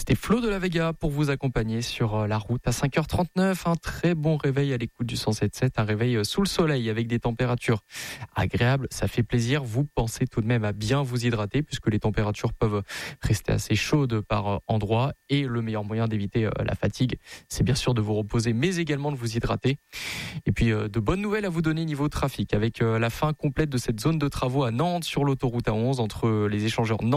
C'était Flo de la Vega pour vous accompagner sur la route à 5h39. Un très bon réveil à l'écoute du 107.7, un réveil sous le soleil avec des températures agréables. Ça fait plaisir. Vous pensez tout de même à bien vous hydrater puisque les températures peuvent rester assez chaudes par endroits. Et le meilleur moyen d'éviter la fatigue, c'est bien sûr de vous reposer, mais également de vous hydrater. Et puis de bonnes nouvelles à vous donner niveau trafic avec la fin complète de cette zone de travaux à Nantes sur l'autoroute A11 entre les échangeurs Nantes